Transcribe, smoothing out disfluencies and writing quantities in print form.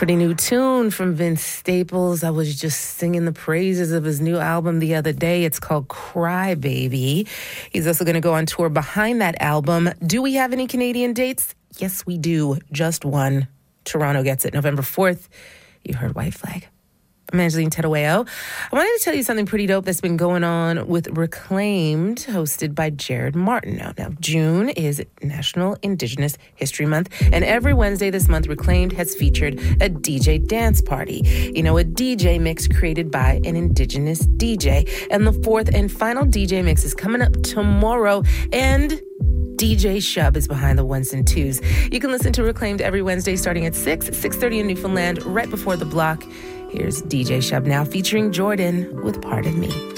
Pretty new tune from Vince Staples. I was just singing the praises of his new album the other day. It's called Cry Baby. He's also going to go on tour behind that album. Do we have any Canadian dates? Yes, we do. Just one. Toronto gets it. November 4th. You heard White Flag. I'm Angeline Tedaweo. I wanted to tell you something pretty dope that's been going on with Reclaimed, hosted by Jared Martineau. Now, June is National Indigenous History Month, and every Wednesday this month, Reclaimed has featured a DJ dance party. You know, a DJ mix created by an Indigenous DJ. And the fourth and final DJ mix is coming up tomorrow, and DJ Shub is behind the ones and twos. You can listen to Reclaimed every Wednesday starting at 6:30 in Newfoundland, right before the block. Here's DJ Shub now featuring Jordan with Part of Me.